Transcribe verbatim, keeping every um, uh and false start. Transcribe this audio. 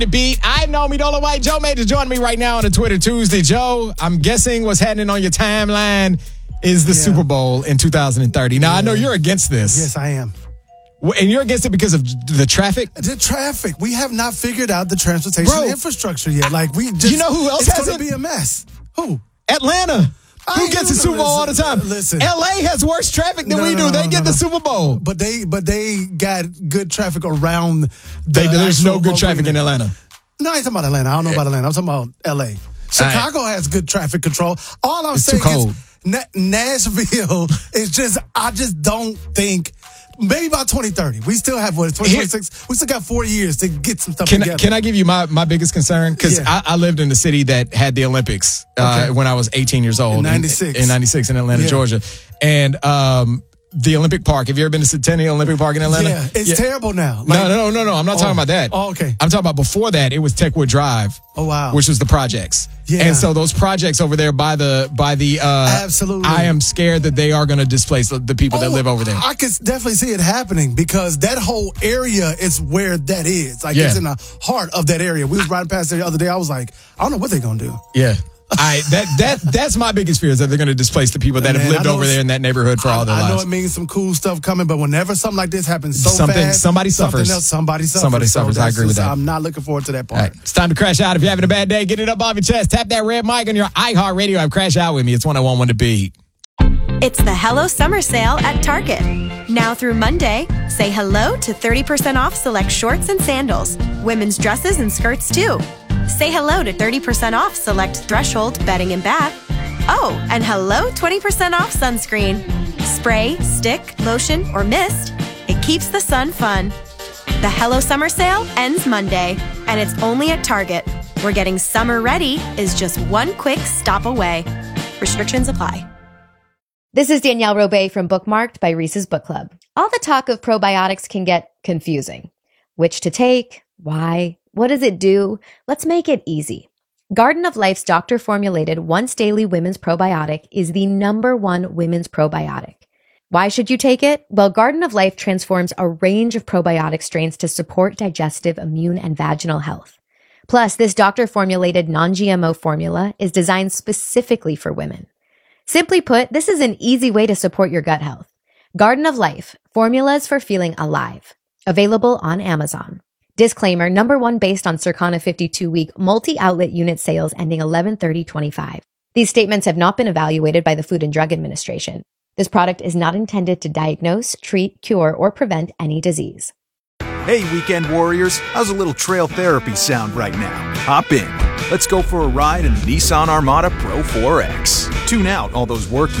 The beat. I know me, Dola White. Joe Major joining me right now on a Twitter Tuesday. Joe, I'm guessing what's happening on your timeline is the yeah. Super Bowl in two thousand thirty. Now, yeah. I know you're against this. Yes, I am. And you're against it because of the traffic? The traffic. We have not figured out the transportation Bro, infrastructure yet. Like we just, you know who else it's has gonna it? be a mess. Who? Atlanta. Who I gets the Super Bowl all the time? Listen, L A has worse traffic than no, we no, do. no, they no, get no, the no. Super Bowl. But they but they got good traffic around the they, There's no good traffic arena. in Atlanta. No, I ain't talking about Atlanta. I don't know about Atlanta. I'm talking about L A. Chicago right. has good traffic control. All I'm it's saying too cold. is Na- Nashville is just, I just don't think, maybe about twenty thirty. We still have, what, twenty twenty-six? We still got four years to get some stuff can together. I, can I give you my, my biggest concern? Because yeah. I, I lived in the city that had the Olympics uh, okay. when I was eighteen years old. In ninety-six. In, in ninety-six in Atlanta, yeah. Georgia. And um, the Olympic Park. Have you ever been to Centennial Olympic Park in Atlanta? Yeah, it's yeah. terrible now. Like, no, no, no, no. I'm not oh, talking about that. Oh, okay. I'm talking about before that. It was Techwood Drive. Oh, wow. Which was the projects. Yeah. And so those projects over there by the, by the, uh, absolutely. I am scared that they are going to displace the, the people oh, that live over there. I can definitely see it happening because that whole area is where that is. Like, yeah. it's in the heart of that area. We was riding past there the other day. I was like, I don't know what they're going to do. Yeah. I that that that's my biggest fear is that they're going to displace the people that Man, have lived over there in that neighborhood for I, all their I lives. I know it means some cool stuff coming, but whenever something like this happens so something, fast, somebody suffers. Something else, somebody suffers. Somebody suffers. So I agree with that. I'm not looking forward to that part. Right. It's time to crash out. If you're having a bad day, get it up off your chest. Tap that red mic on your iHeartRadio app. Crash out with me. It's one oh one one to beat. It's the Hello Summer Sale at Target. Now through Monday, say hello to thirty percent off select shorts and sandals, women's dresses and skirts too. Say hello to thirty percent off select Threshold bedding and bath. Oh, and hello twenty percent off sunscreen. Spray, stick, lotion, or mist. It keeps the sun fun. The Hello Summer Sale ends Monday, and it's only at Target, where getting summer ready is just one quick stop away. Restrictions apply. This is Danielle Robay from Bookmarked by Reese's Book Club. All the talk of probiotics can get confusing. Which to take? Why? What does it do? Let's make it easy. Garden of Life's doctor-formulated once-daily women's probiotic is the number one women's probiotic. Why should you take it? Well, Garden of Life transforms a range of probiotic strains to support digestive, immune, and vaginal health. Plus, this doctor-formulated non-G M O formula is designed specifically for women. Simply put, this is an easy way to support your gut health. Garden of Life, formulas for feeling alive. Available on Amazon. Disclaimer, number one based on Circana fifty-two week multi-outlet unit sales ending eleven thirty twenty-five. These statements have not been evaluated by the Food and Drug Administration. This product is not intended to diagnose, treat, cure, or prevent any disease. Hey, weekend warriors, how's a little trail therapy sound right now? Hop in. Let's go for a ride in the Nissan Armada Pro four X. Tune out all those work